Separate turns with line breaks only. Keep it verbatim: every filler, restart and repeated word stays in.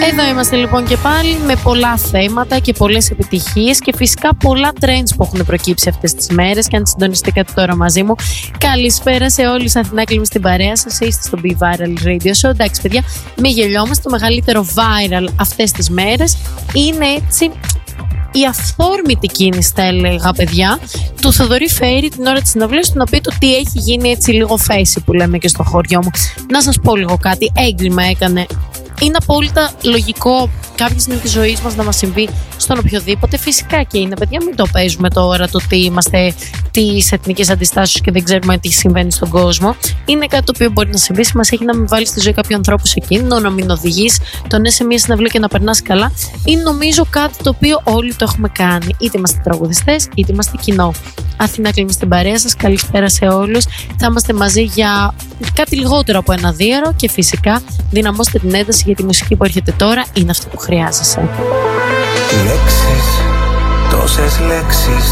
Εδώ είμαστε λοιπόν και πάλι με πολλά θέματα και πολλές επιτυχίες και φυσικά πολλά trends που έχουν προκύψει αυτές τις μέρες. Και αν συντονιστήκατε τώρα μαζί μου, καλησπέρα σε όλους. Αθηνά Κλίμη στην παρέα σας, είστε στο Be Viral Radio Show. Εντάξει, παιδιά, μη γελιόμαστε. Το μεγαλύτερο viral αυτές τις μέρες είναι έτσι η αυθόρμητη κίνηση, θα έλεγα, παιδιά, του Θοδωρή Φέρη την ώρα της συναυλίας του να πει το τι έχει γίνει έτσι λίγο φέση που λέμε και στο χωριό μου. Να σας πω λίγο κάτι. Έγκριμα έκανε. Είναι απόλυτα λογικό κάποια στιγμή της ζωής μας να μας συμβεί στον οποιοδήποτε. Φυσικά και είναι, παιδιά, μην το παίζουμε τώρα το ότι είμαστε τις εθνικές αντιστάσεις και δεν ξέρουμε τι συμβαίνει στον κόσμο. Είναι κάτι το οποίο μπορεί να συμβεί. Μας έχει να μην βάλει στη ζωή κάποιου ανθρώπου σε κίνδυνο, να μην οδηγείς, το να είσαι μια συναυλία και να περνάς καλά. Είναι νομίζω κάτι το οποίο όλοι το έχουμε κάνει. Είτε είμαστε τραγουδιστές, είτε είμαστε κοινό. Αθηνά Κλίμη στην παρέα σας, καλησπέρα σε όλους. Θα είμαστε μαζί για κάτι λιγότερο από ένα δίωρο και φυσικά δυναμώστε την ένταση γιατί η μουσική που έρχεται τώρα είναι αυτό που χρειάζεσαι.
Λέξεις, τόσες λέξεις.